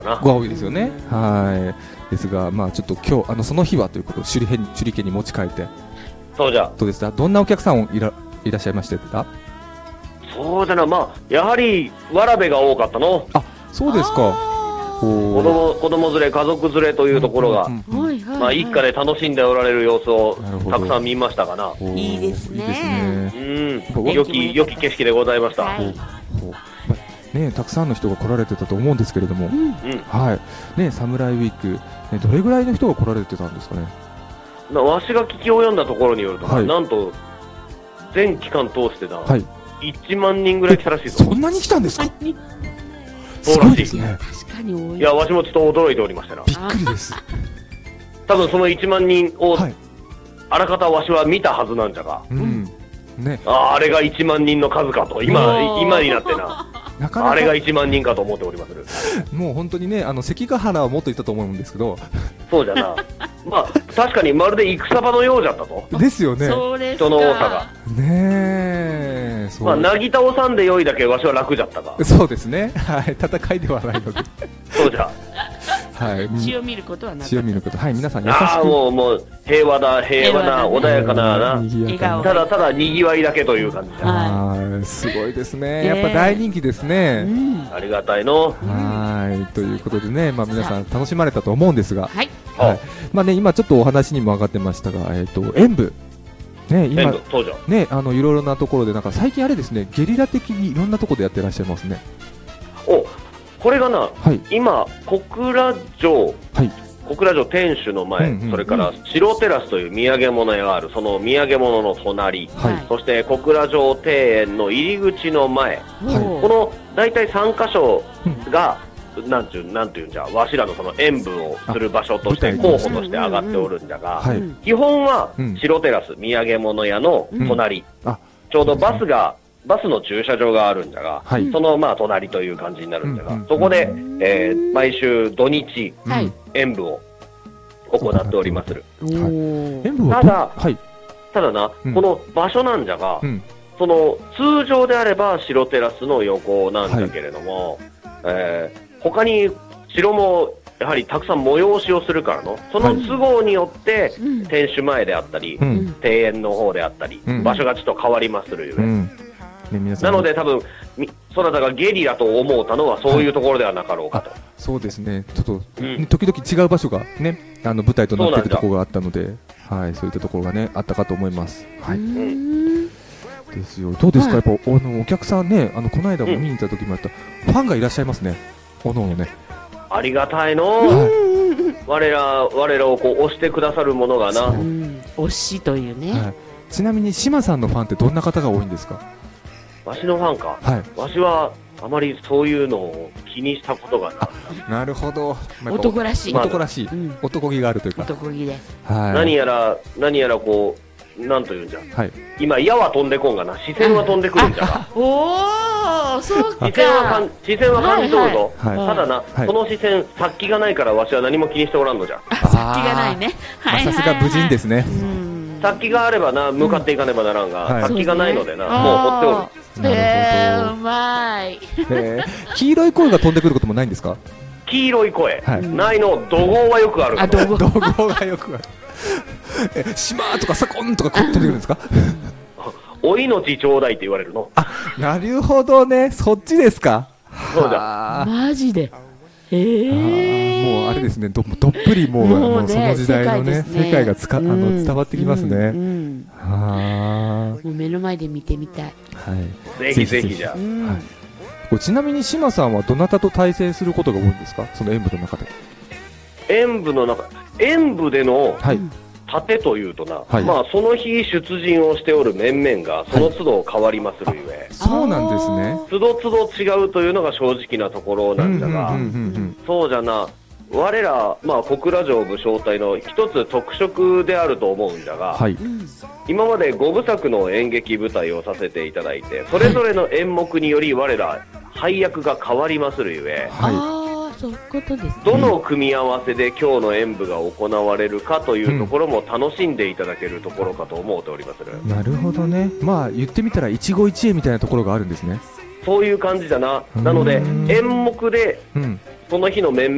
な。 が多いですよね。はい。ですが、まあちょっと今日その日はということを手裏剣に持ち替えて。 そうじゃ。 どうですか。どんなお客さんいらっしゃいましたか。 そうだな、まあやはりわらべが多かったの。 あ、そうですか。 子供連れ、家族連れというところが、まあ一家で楽しんでおられる様子をたくさん見ましたかな。 いいですね。 良き景色でございました。 ね、たくさんの人が来られてたと思うんですけれども、はい。ね、サムライウィーク、ね、どれぐらいの人が来られてたんですかね。 わしが聞き及んだところによると、なんと全期間通してだ、1万人ぐらい来たらしいぞ。 そんなに来たんですか。 そうらしいですね。 確かに多い。 いや、わしもちょっと驚いておりましたな。 びっくりです。 多分その1万人を、あらかたわしは見たはずなんじゃが、 ね、 あれが1万人の数かと、今になってな。あれが1万人かと思っております。 もう本当にね、関ヶ原はもっといたと思うんですけど。 そうじゃな。まあ確かにまるで戦場のようじゃったと。 ですよね。 人の多さが。 ねえ。 まあなぎ倒さんでよいだけわしは楽じゃったが。 そうですね。はい。戦いではないので。 そうじゃ。 はい。血を見ることはなかった。 血を見ること。はい。皆さん優しく。 ああ、もう平和な穏やかなただただにぎわいだけという感じだ。 はい。すごいですね。やっぱ大人気ですね。 ありがたいの。 はい。ということでね、まあ皆さん楽しまれたと思うんですが。 はい。 まあね、今ちょっとお話にも上がってましたが、演舞。ね、今ね、いろいろなところでなんか最近あれですね、ゲリラ的にいろんなところでやってらっしゃいますね。 これがな、今小倉城天守の前、それから白テラスという土産物屋がある、その土産物の隣、そして小倉城庭園の入り口の前、この大体3カ所がなんていうんじゃ、わしらのその演舞をする場所として候補として上がっておるんじゃが、基本は白テラス土産物屋の隣、ちょうどバスの駐車場があるんじゃが、そのまあ隣という感じになるんじゃが、そこで、毎週土日、演舞を行っておりまする。ただな、この場所なんじゃが、その通常であれば白テラスの横なんだけれども、他に城もやはりたくさん催しをするからの、その都合によって天守前であったり、庭園の方であったり、場所がちょっと変わりまするゆえ。なので多分そなたがゲリラと思うたのはそういうところではなかろうかと。 そうですね。ちょっと時々違う場所がね、舞台となっているところがあったので、はい、そういったところがねあったかと思います。はい。ですよ。どうですか、やっぱお客さんね、この間も見に行った時もあったファンがいらっしゃいますね。おのおのね。 ありがたいの。我らをこう押してくださるものがな。 推しというね。 ちなみに島さんのファンってどんな方が多いんですか。 わしのファンか。わしはあまりそういうのを気にしたことがない。 なるほど。 男らしい。 男らしい。男気があるというか。 男気で。 何やらこうなんというんじゃ。今矢は飛んでこんがな、視線は飛んでくるんじゃが。 おお、そうか。 視線は感じとるぞ。ただな、この視線殺気がないからわしは何も気にしておらんのじゃ。 殺気がないね。 さすが武人ですね。 殺気があればな、向かっていかねばならんが、殺気がないのでな、もう放っておる。 うまい。 黄色い声が飛んでくることもないんですか。 黄色い声ないの。怒号はよくある。 怒号がよくある。島とかサコンとか飛んでくるんですか。 お命ちょうだいって言われるの。 なるほどね、そっちですか。 そうだ。 マジで。 もうあれですね、どっぷりもうその時代のね世界が伝わってきますね。 もう目の前で見てみたい。 ぜひぜひじゃ。 ちなみに島さんはどなたと対戦することが多いんですか、その演舞の中で。 演舞での盾というとな、まあその日出陣をしておる面々がその都度変わりまするゆえ。 そうなんですね。 都度違うというのが正直なところなんだが、そうじゃな、我らまあ小倉城武将隊の一つ特色であると思うんだが、今まで5部作の演劇舞台をさせていただいて、それぞれの演目により我ら配役が変わりまするゆえ。 そういうことですね。 どの組み合わせで今日の演舞が行われるかというところも楽しんでいただけるところかと思っております。 なるほどね。まあ言ってみたら一期一会みたいなところがあるんですね。 そういう感じだな。なので演目でその日の面